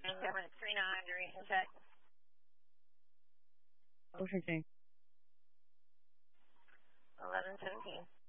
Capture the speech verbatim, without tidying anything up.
And Government three nine, duration check. Ocean change. eleven seventeen.